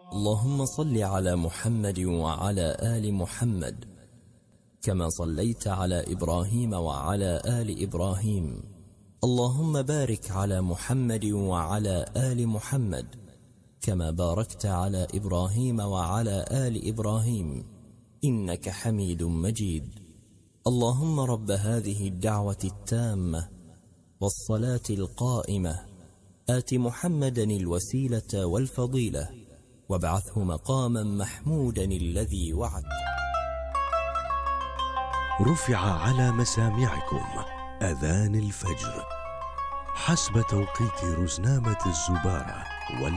اللهم صل على محمد وعلى آل محمد كما صليت على إبراهيم وعلى آل إبراهيم. اللهم بارك على محمد وعلى آل محمد كما باركت على إبراهيم وعلى آل إبراهيم إنك حميد مجيد. اللهم رب هذه الدعوة التامة والصلاة القائمة آت محمدا الوسيلة والفضيلة وابعثه مقاما محمودا الذي وعد. رفع على مسامعكم أذان الفجر حسب توقيت رزنامة الزبارة